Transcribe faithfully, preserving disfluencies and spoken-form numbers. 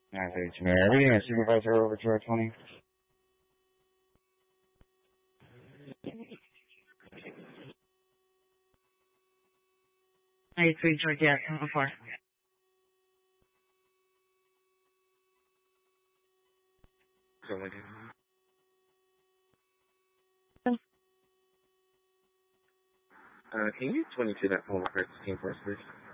nine thirty-two, everything is supervisor over to our twenty. ninety-three, Georgia, seven four. So, like, uh, can you twenty-two that home hearts team for us, please?